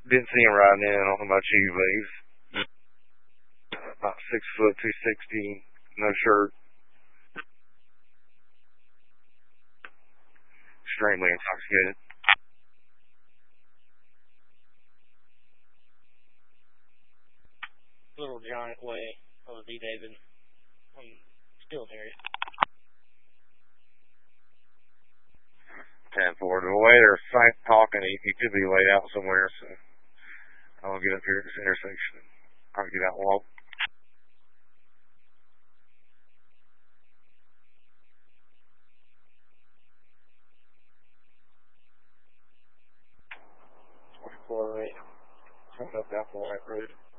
Didn't see him riding in. I don't know about you, but he's about 6 foot, 260, no shirt. Extremely intoxicated. Little giant way of D. David. I'm still there. 10-4. The way they're talking, he could be laid out somewhere, so I'll get up here at this intersection. I'll get out and walk. Coming up Apple Road.